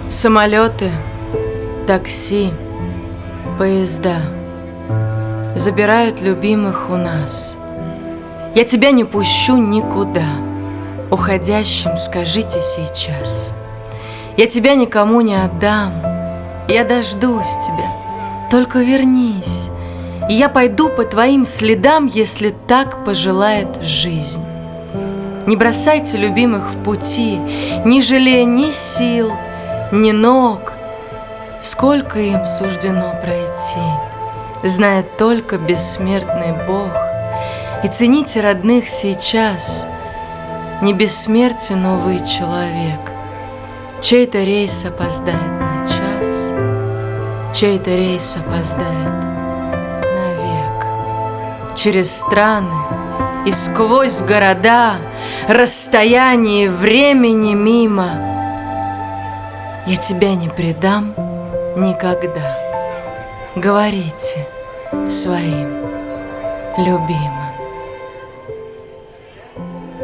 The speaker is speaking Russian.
Самолеты, такси, поезда забирают любимых у нас. Я тебя не пущу никуда. Уходящим скажите сейчас. Я тебя никому не отдам. Я дождусь тебя. Только вернись, и я пойду по твоим следам, если так пожелает жизнь. Не бросайте любимых в пути, не жалея ни сил, ни ног. Сколько им суждено пройти, знает только бессмертный Бог. И цените родных сейчас. Не бессмертен, увы, человек. Чей-то рейс опоздает на час, чей-то рейс опоздает навек. Через страны и сквозь города, расстояние времени мимо, я тебя не предам никогда. Говорите своим любимым.